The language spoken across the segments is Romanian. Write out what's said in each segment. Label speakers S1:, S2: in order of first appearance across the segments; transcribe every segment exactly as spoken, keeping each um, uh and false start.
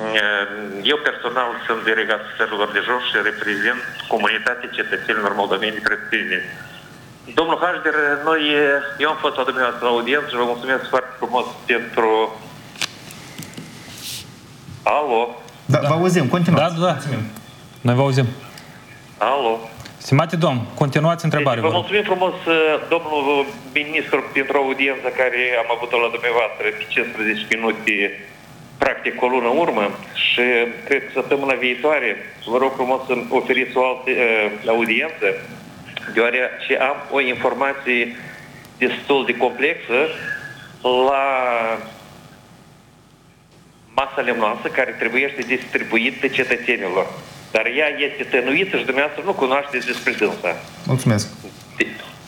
S1: Eu personal sunt delegat Țărilor de Jos și reprezint comunitatea cetățenilor moldoveni creștini. Domnul Hașder, noi, eu am fost la dumneavoastră la audiență și vă mulțumesc foarte frumos pentru... Alo?
S2: Da, da. Vă auzim, continuați.
S3: Da, da, noi vă auzim.
S1: Alo?
S3: Stimate domn, continuați întrebarea.
S1: Deci, vă mulțumim frumos, domnul ministru, pentru audiența care am avut-o la dumneavoastră pe cincisprezece minute, practic o lună urmă, și cred că săptămâna viitoare vă rog frumos să oferiți o altă uh, audiență, deoarece am o informație destul de complexă la masa lemnoasă care trebuie să distribuită cetățenilor. Dar ea este tănuită și dumneavoastră nu cunoașteți despre dânsa.
S2: Mulțumesc. De...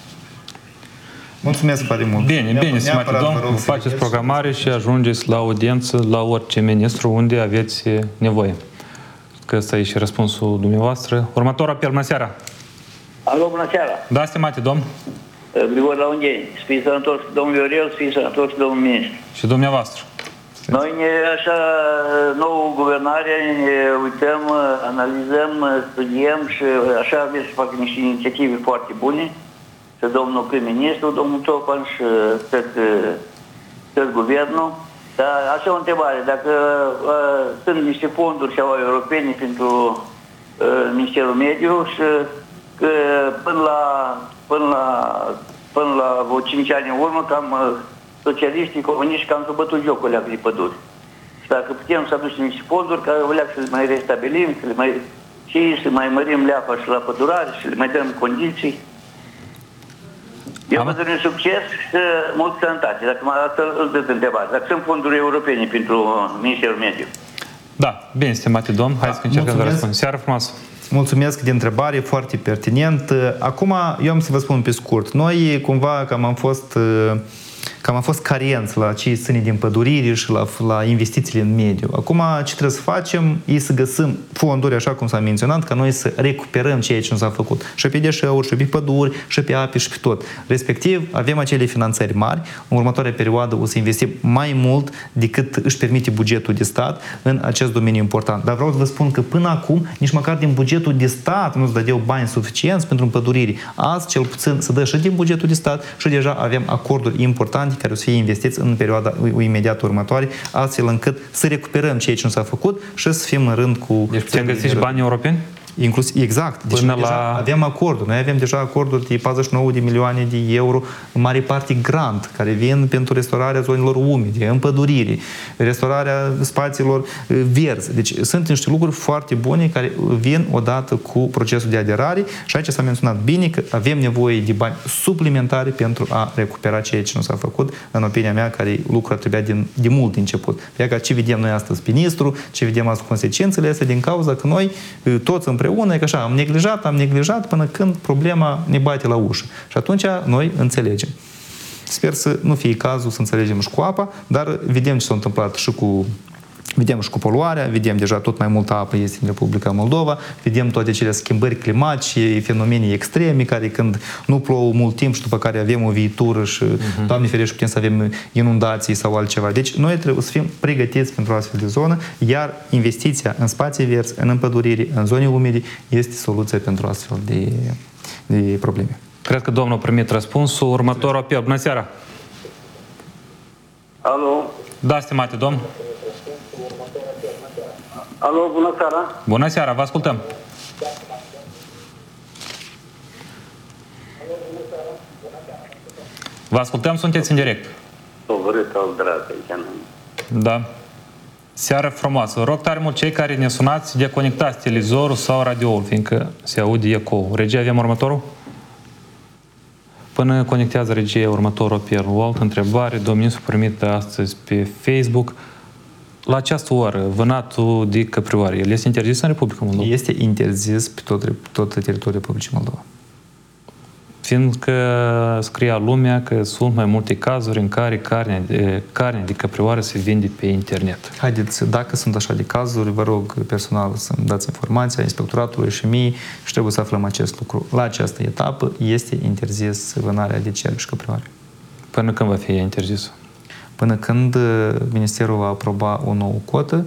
S2: Mulțumesc foarte mult.
S3: Bine, bine, stimate domn, faceți programare și ajungeți la audiență la orice ministru unde aveți nevoie. Că ăsta e și răspunsul dumneavoastră. Următorul apel, bună seara.
S4: Alo, bună seara.
S3: Da, stimate domn.
S4: Grigore la Ungheni. Să fii sănătos domnul Viorel, să fii sănătos domnul ministru.
S3: Și dumneavoastră.
S4: Noi, ne, așa, nouă guvernare, ne uităm, analizăm, studiem și așa vreau să fac niște inițiative foarte bune. Și domnul prim-ministru, domnul Topan și tot, tot guvernul. Dar așa o întrebare, dacă uh, sunt niște fonduri ceva europene pentru uh, Ministerul Mediu și că până la, până la, până la vreo cinci ani în urmă, cam uh, socialiștii, comuniști, cam s-au bătut jocul alea de păduri. Și dacă putem să aducem niște fonduri, care o leac să le mai restabilim, să le mai, și să mai mărim leapa și la pădurare, și le mai dăm condiții. Eu vă dorim succes și mult sănătate. Dacă mă ați întrebat, dacă sunt fonduri europene pentru Ministerul Mediu.
S3: Da, bine, stimate domn, hai da, să încercăm să răspund. Seară frumoasă!
S2: Mulțumesc de întrebare, foarte pertinent. Acum, eu am să vă spun pe scurt. Noi, cumva, cam am fost... Cam am fost carenți la ce ține din pădurire și la, la investițiile în mediu. Acum, ce trebuie să facem e să găsim fonduri, așa cum s-a menționat, ca noi să recuperăm ceea ce nu s-a făcut. Și pe deșeuri, și pe păduri, și pe ape, și pe tot. Respectiv, avem acele finanțări mari. În următoarea perioadă o să investim mai mult decât își permite bugetul de stat în acest domeniu important. Dar vreau să vă spun că până acum, nici măcar din bugetul de stat nu se dădeau bani suficienți pentru împădurire. Azi, cel puțin, se dă și din bugetul de stat și deja avem acorduri importante care o să fie investiți în perioada imediat următoare, astfel încât să recuperăm ceea ce nu s-a făcut și să fim în rând cu...
S3: Deci putem găsi bani europeni?
S2: Inclusiv, exact. Deci
S3: Până
S2: deja
S3: la...
S2: avem acorduri. Noi avem deja acorduri de patruzeci și nouă de milioane de euro, în mare parte grant, care vin pentru restaurarea zonelor umede, împădurire, restaurarea spațiilor verzi. Deci sunt niște lucruri foarte bune care vin odată cu procesul de aderare și aici s-a menționat bine că avem nevoie de bani suplimentare pentru a recupera ceea ce nu s-a făcut, în opinia mea, care lucrul trebuia din, de mult din început. Pe că ce vedem noi astăzi pe ministru, ce vedem astăzi consecințele astea din cauza că noi toți împreună, că așa, am neglijat, am neglijat până când problema ne bate la ușă. Și atunci noi înțelegem. Sper să nu fie cazul să înțelegem și cu apa, dar vedem ce s-a întâmplat și cu Vedem și cu poluarea, vedem deja tot mai multă apă este în Republica Moldova, vedem toate acele schimbări climatice, fenomene extreme, care când nu plouă mult timp și după care avem o viitură și, uh-huh. Doamne ferește, putem să avem inundații sau altceva. Deci noi trebuie să fim pregătiți pentru astfel de zonă, iar investiția în spații verzi, în împădurire, în zone umede, este soluția pentru astfel de, de probleme.
S3: Cred că domnul a primit răspunsul. Următorul apel. Bună seara!
S4: Alo?
S3: Da, stimate domn.
S4: Alo, bună seara!
S3: Bună seara, vă ascultăm! Vă ascultăm, sunteți în direct. Da. Seară frumoasă. Rog tare mult cei care ne sunați, deconectați televizorul sau radioul, fiindcă se aude ecou. Regia, avem următorul? Până conectează regia următorul apel. O altă întrebare. Domnul ministru primit astăzi pe Facebook. La această oră, vânatul de căprioare, el este interzis în Republica Moldova?
S2: Este interzis pe tot, tot teritoriul Republicii Moldova.
S3: Fiindcă scria lumea că sunt mai multe cazuri în care carnea de, carnea de căprioare se vinde pe internet.
S2: Haideți, dacă sunt așa de cazuri, vă rog personal să-mi dați informația inspectoratului și mie și trebuie să aflăm acest lucru. La această etapă este interzis vânarea de cerb și căprioare.
S3: Până când va fi interzis?
S2: Până când Ministerul va aproba o nouă cotă,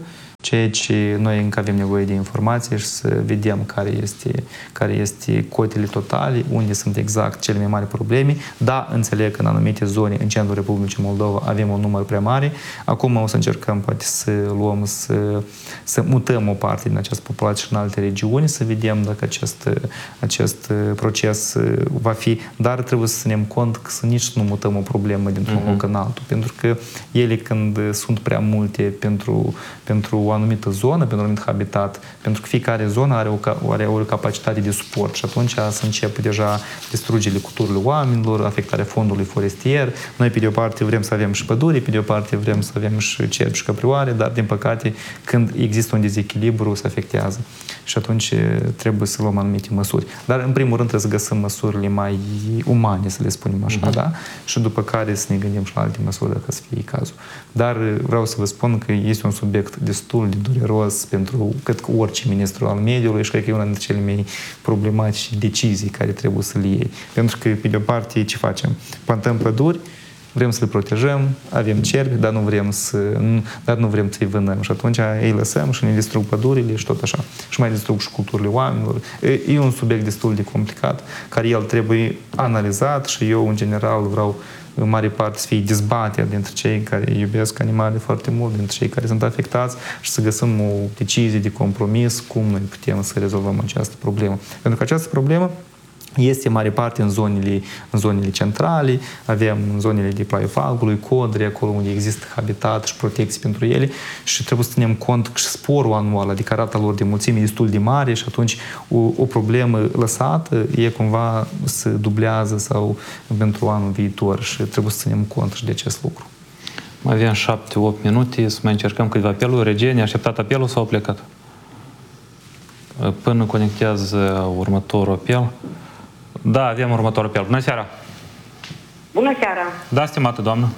S2: ceea ce noi încă avem nevoie de informații și să vedem care este, care este cotele totale, unde sunt exact cele mai mari probleme. Da, înțeleg că în anumite zone, în centrul Republicii Moldova, avem un număr prea mare. Acum o să încercăm poate să luăm, să, să mutăm o parte din această populație și în alte regiuni, să vedem dacă acest, acest proces va fi, dar trebuie să ținem cont că să nici nu mutăm o problemă dintr-un uh-huh. loc în altul, pentru că ele când sunt prea multe pentru, pentru o anumită zonă, pentru un anumit habitat, pentru că fiecare zonă are o, are o capacitate de suport și atunci să începe deja distrugerile culturilor oamenilor, afectarea fondului forestier. Noi, pe de o parte, vrem să avem și păduri, pe de o parte, vrem să avem și cerbi și căprioare, dar, din păcate, când există un dezechilibru, se afectează. Și atunci trebuie să luăm anumite măsuri. Dar, în primul rând, trebuie să găsim măsurile mai umane, să le spunem așa, uh-huh. da? Și după care să ne gândim și la alte măsuri, dacă să fie cazul. Dar vreau să vă spun că este un subiect destul de dureros pentru, cred că orice ministru al mediului și cred că e una dintre cele mai problematice decizii care trebuie să le iei. Pentru că, pe de o parte, ce facem? Plantăm păduri, vrem să le protejăm, avem cerbi, dar nu vrem să, dar nu vrem să-i vânăm. Și atunci îi lăsăm și ne distrug pădurile și tot așa. Și mai distrug și culturile oamenilor. E un subiect destul de complicat, care el trebuie analizat și eu, în general, vreau în mare parte să fie dezbateri dintre cei care iubesc animale foarte mult, dintre cei care sunt afectați și să găsim o decizie de compromis cum noi putem să rezolvăm această problemă. Pentru că această problemă este în mare parte în zonele, în zonele centrale, avem în zonele de Plaiul Falgului, Codre, acolo unde există habitat și protecție pentru ele și trebuie să ținem cont că și sporul anual, adică rata lor de mulțime, e destul de mare și atunci o, o problemă lăsată e cumva se dublează sau pentru anul viitor și trebuie să ținem cont și de acest lucru.
S3: Mai avem șapte opt minute să mai încercăm câteva apeluri. Regie, ne-a așteptat apelul sau a plecat? Până conectează următorul apel. Da, avem următorul apel. Bună seara!
S5: Bună seara!
S3: Da, stimată doamnă.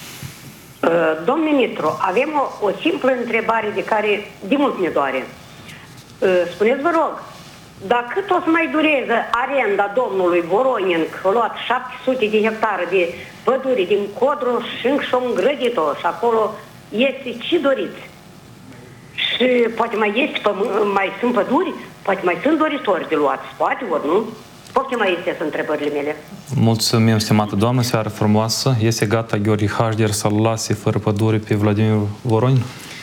S5: Domn ministru, avem o, o simplă întrebare de care de mult ne doare. Spuneți, vă rog, dar cât o să mai dureze arenda domnului Voronin, că a luat șapte sute de hectare de pădure din Codru și încă și-o îngrădit-o și acolo este ce doriți? Și poate mai este, mai sunt păduri, poate mai sunt doritori de luat, poate ori nu? Poftim, mai este sunt întrebările mele.
S3: Mulțumim, stimată doamnă, seară frumoasă. Este gata Gheorghe Hașder să-l lase fără pădure pe Vladimir Voronin?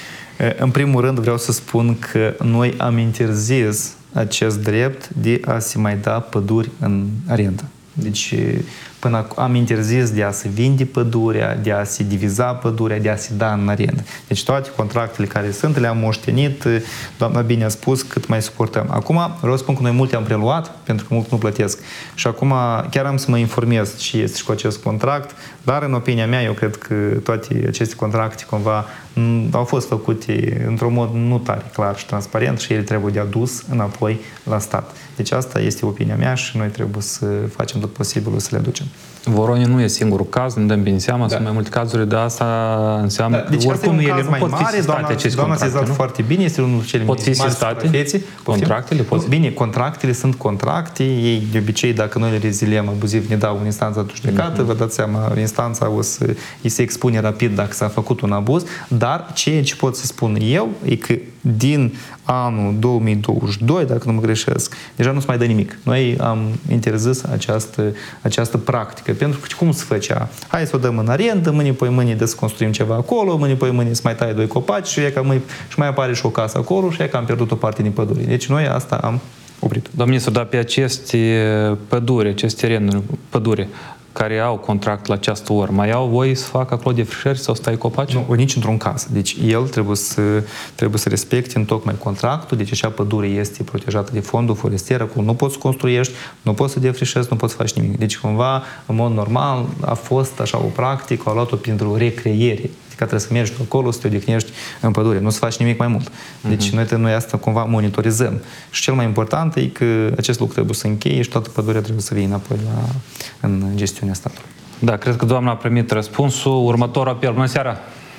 S2: În primul rând vreau să spun că noi am interzis acest drept de a se mai da păduri în arendă. Deci până am interzis de a se vinde pădurea, de a se diviza pădurea, de a se da în arendă. Deci toate contractele care sunt le-am moștenit, doamna bine a spus, cât mai suportăm. Acum vreau să spun că noi multe am preluat, pentru că mult nu plătesc. Și acum chiar am să mă informez ce este și cu acest contract, dar în opinia mea eu cred că toate aceste contracte cumva au fost făcute într-un mod nu tare clar și transparent și ele trebuie de adus înapoi la stat. Deci asta este opinia mea și noi trebuie să facem tot posibilul să le aducem.
S3: Voronin nu e singurul caz, ne dăm bine seama, da. Sunt mai multe cazuri, dar asta înseamnă da,
S2: deci
S3: că oricum
S2: asta e un
S3: ele nu pot fi sistate aceste
S2: doamna
S3: contracte, nu?
S2: foarte bine, este unul cele
S3: pot fi sistate contractele? Pot...
S2: Bine, contractele sunt contracte, ei de obicei, dacă noi le reziliem abuziv, ne dau în instanța de judecată, mm-hmm. vă dați seama, instanța o să îi se expune rapid dacă s-a făcut un abuz, dar ceea ce pot să spun eu e că din anul două mii douăzeci și doi, dacă nu mă greșesc, deja nu se mai dă nimic. Noi am interzis această, această practică, pentru că cum se făcea? Hai să o dăm în arendă, mâine poi mâine de să construim ceva acolo, mâine poi mâine să mai tai doi copaci și, e ca mâine, și mai apare și o casă acolo și e că am pierdut o parte din pădure. Deci noi asta am oprit.
S3: Domnul ministru, dar pe aceste păduri, aceste terenuri, pădure, care au contract la această oră, mai au voie să facă acolo defrișări sau să tai copaci?
S2: Nu, nici într-un caz. Deci el trebuie să, trebuie să respecte în tocmai contractul, deci acea pădure este protejată de fondul forestier, acolo nu poți să construiești, nu poți să defrișezi, nu poți să faci nimic. Deci cumva, în mod normal, a fost așa o practică, au luat-o pentru recreere. Că trebuie să mergi acolo, să te odihnești în pădure, nu să faci nimic mai mult. Deci uh-huh. noi, noi asta cumva monitorizăm. Și cel mai important e că acest lucru trebuie să încheie și toată pădurea trebuie să vină înapoi la, în gestiunea statului.
S3: Da, cred că doamna a primit răspunsul. Următorul apel. Bună seara!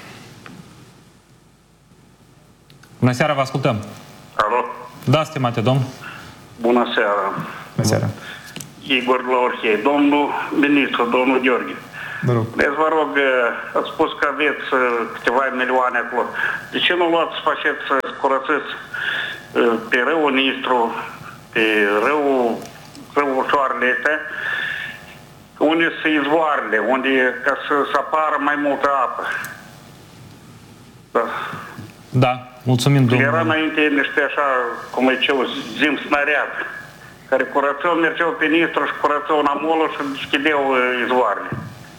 S3: Bună seara, vă ascultăm!
S6: Alo?
S3: Da, stimate domn!
S6: Bună seara!
S2: Bună seara!
S6: Igor la Orhei. Domnul ministru, domnul Gheorghe,
S2: Vă rog.
S6: Deci vă rog, ați spus că aveți câteva milioane acolo. De ce nu luați să faceți, să curățați pe râul Nistru, pe râul, râul Ușoarele astea, unde se izvoarele, unde, ca să, să apară mai multă apă. Da.
S3: Da, mulțumim, domnul.
S6: Era înainte niște așa, cum e ce, zim snariat, care curățau, mergeau pe Nistru și curățau în amolul și deschideau izvoarele.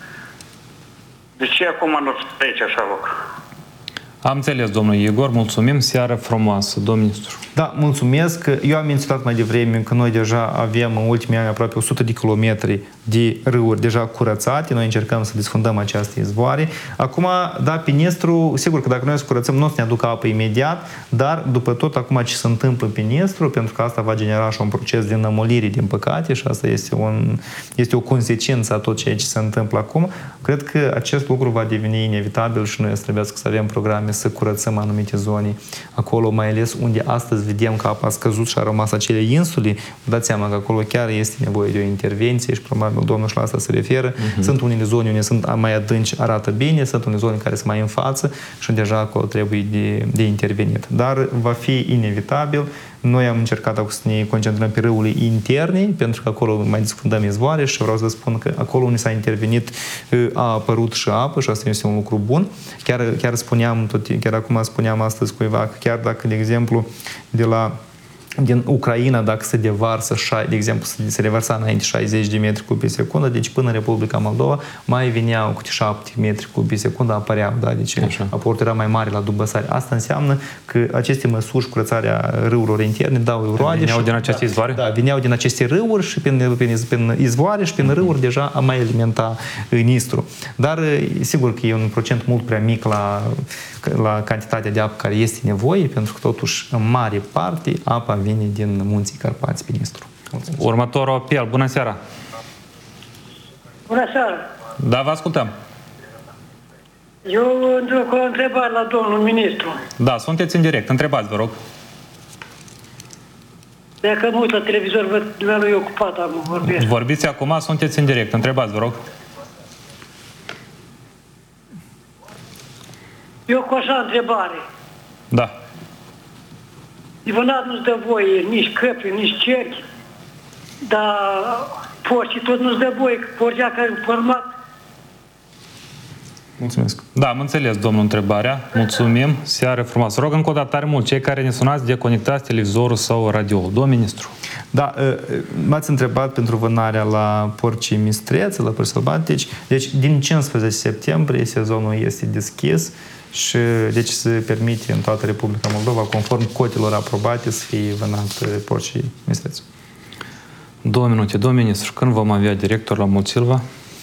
S6: De ce acum nu se trece așa loc?
S3: Am înțeles, domnul Igor, mulțumim, seară frumoasă, domnul ministru.
S2: Da, mulțumesc. Eu am menționat mai devreme că noi deja avem în ultimii ani aproape o sută de kilometri de râuri deja curățate. Noi încercăm să desfundăm aceste izvoare. Acum, da, pe Nistru, sigur că dacă noi să curățăm, nu o să ne aducă apă imediat, dar după tot acum ce se întâmplă pe Nistru, pentru că asta va genera și un proces de înămolire, din păcate, și asta este, un, este o consecință a tot ceea ce se întâmplă acum, cred că acest lucru va deveni inevitabil și noi trebuie să avem programe să curățăm anumite zone acolo, mai ales unde astăzi vedem că apa a scăzut și a rămas acele insule. Vă dați seama că acolo chiar este nevoie de o intervenție și probabil domnul și la asta se referă. Uh-huh. Sunt unele zone unde sunt mai adânci, arată bine, sunt unele zone care sunt mai în față și deja acolo trebuie de, de intervenit. Dar va fi inevitabil. Noi am încercat acum să ne concentrăm pe râurile interne, pentru că acolo mai desfundăm izvoare și vreau să spun că acolo unde s-a intervenit a apărut și apă și asta este un lucru bun. Chiar, chiar spuneam, tot, chiar acum spuneam astăzi cuiva că chiar dacă, de exemplu, de la din Ucraina, dacă se devarsă, de exemplu, se reversa înainte șaizeci de metri cubi pe secundă, deci până în Republica Moldova mai veneau cu șapte metri cubi pe secundă, apăreau, da, deci așa. Aportul era mai mare la Dubăsari. Asta înseamnă că aceste măsuri, curățarea râurilor interne, dau roade.
S3: Veneau
S2: și,
S3: din aceste izvoare?
S2: Da, veneau din aceste râuri și prin, prin, prin izvoare și prin râuri deja a mai alimenta Nistru. Dar sigur că e un procent mult prea mic la, la cantitatea de apă care este nevoie, pentru că totuși în mare parte apa vine din munții Carpați pe Nistru. Mulțumesc.
S3: Următorul apel. Bună seara!
S7: Bună seara!
S3: Da, vă ascultăm.
S7: Eu cu o întrebare la domnul ministru.
S3: Da, sunteți în direct. Întrebați, vă rog.
S7: Dacă mă uit la televizor, văd că nu e ocupat, am vorbesc.
S3: Vorbiți acum, sunteți în direct. Întrebați, vă rog.
S7: Eu cu așa întrebare.
S3: Da.
S7: Ivănat nu-ți dă voie nici căpi, nici cerchi, dar porcii tot nu-ți dă voie, că porcea care e format.
S2: Mulțumesc.
S3: Da, am înțeles, domnul, întrebarea. Mulțumim. Seară frumoasă. Rog încă o dată tare mult, cei care ne sunați, deconectați televizorul sau radio. Domnul ministru.
S2: Da, m-ați întrebat pentru vânarea la porcii mistrețe, la porci sălbatici. Deci, din cincisprezece septembrie, sezonul este deschis și deci se permite în toată Republica Moldova, conform cotelor aprobate, să fie vânat porcii mistrețe.
S3: Două minute. Domnul ministru, când vom avea director la Mulțilva?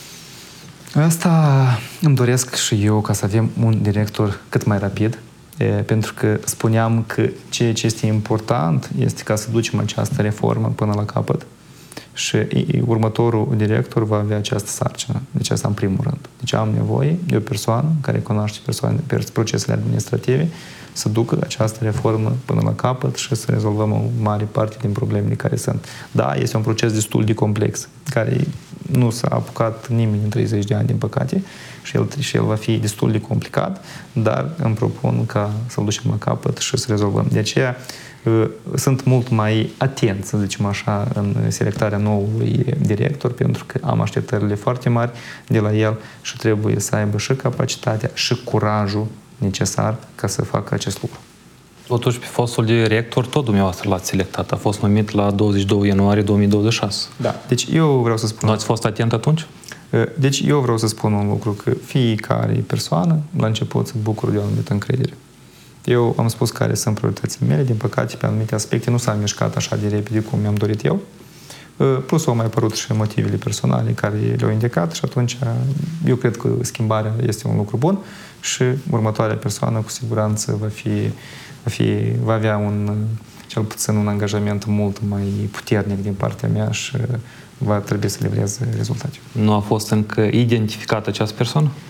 S2: Asta îmi doresc și eu, ca să avem un director cât mai rapid, e, pentru că spuneam că ceea ce este important este ca să ducem această reformă până la capăt și următorul director va avea această sarcină. Deci asta în primul rând. Deci am nevoie de o persoană care cunoaște persoane, procesele administrative să ducă această reformă până la capăt și să rezolvăm o mare parte din problemele care sunt. Da, este un proces destul de complex, care nu s-a apucat nimeni în treizeci de ani, din păcate, și el, și el va fi destul de complicat, dar îmi propun ca să-l ducem la capăt și să rezolvăm. De aceea sunt mult mai atent, să zicem așa, în selectarea noului director, pentru că am așteptările foarte mari de la el și trebuie să aibă și capacitatea și curajul necesar ca să facă acest lucru.
S3: Totuși, pe fostul director, tot dumneavoastră l-ați selectat. A fost numit la douăzeci și doi ianuarie două mii douăzeci și șase.
S2: Da. Deci eu vreau să spun...
S3: Nu ați fost atent atunci?
S2: Deci eu vreau să spun un lucru, că fiecare persoană, la început, se bucură de o anumită încredere. Eu am spus care sunt prioritățile mele, din păcate, pe anumite aspecte nu s-a mișcat așa de repede cum mi-am dorit eu. Plus au mai apărut și motivele personale care le-au indicat și atunci eu cred că schimbarea este un lucru bun și următoarea persoană cu siguranță va fi, va, fi, va avea un, cel puțin un angajament mult mai puternic din partea mea și va trebui să livreze rezultate.
S3: Nu a fost încă identificată această persoană?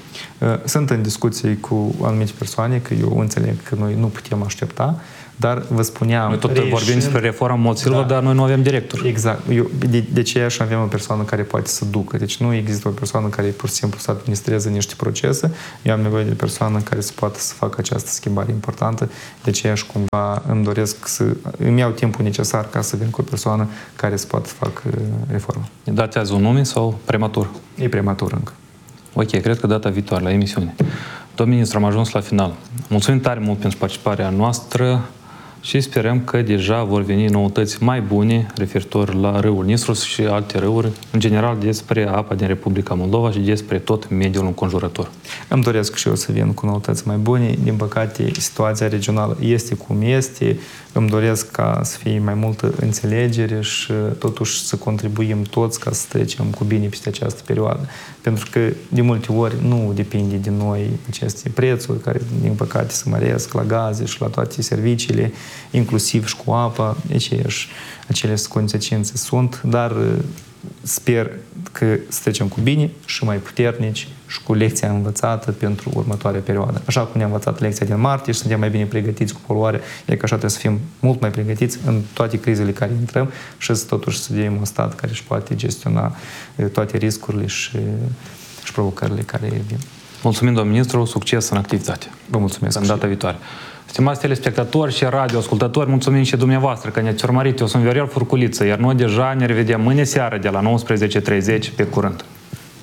S2: Sunt în discuții cu anumite persoane, că eu înțeleg că noi nu putem aștepta, dar vă spuneam...
S3: Noi tot
S2: reieșind,
S3: vorbim despre reforma în mod silver,
S2: da,
S3: dar noi nu avem director.
S2: Exact. Eu, de, de ce așa avem o persoană care poate să ducă? Deci nu există o persoană care pur și simplu să administreze niște procese. Eu am nevoie de o persoană care să poată să facă această schimbare importantă. De aceea și cumva îmi doresc să... Îmi iau timpul necesar ca să vin cu o persoană care să poată să facă reforma.
S3: Ne dați azi un nume sau prematur?
S2: E prematur încă.
S3: Ok, cred că data viitoare la emisiune. Domnul ministru, am ajuns la final. Mulțumim tare mult pentru participarea noastră și sperăm că deja vor veni noutăți mai bune referitor la râul Nistru și alte râuri, în general despre apa din Republica Moldova și despre tot mediul înconjurător.
S2: Îmi doresc și eu să vin cu noutăți mai bune. Din păcate, situația regională este cum este. Îmi doresc ca să fie mai multă înțelegere și totuși să contribuim toți ca să trecem cu bine peste această perioadă. Pentru că de multe ori nu depinde de noi aceste prețuri care, din păcate, se măresc la gaze și la toate serviciile, inclusiv și cu apa, aceeași, acele consecințe sunt, dar sper că să trecem cu bine și mai puternici și cu lecția învățată pentru următoarea perioadă. Așa cum ne-am învățat lecția din martie și suntem mai bine pregătiți cu poluare, e că așa trebuie să fim mult mai pregătiți în toate crizele care intrăm și să totuși să devenim un stat care își poate gestiona toate riscurile și, și provocările care vin.
S3: Mulțumim, domnul ministru, succes în activitate.
S2: Vă mulțumesc.
S3: În data viitoare. Stimați telespectatori și radioascultători, mulțumim și dumneavoastră că ne-ați urmărit. Eu sunt Viorel Furculiță, iar noi deja ne revedem mâine seară de la nouăsprezece și treizeci. Pe curând!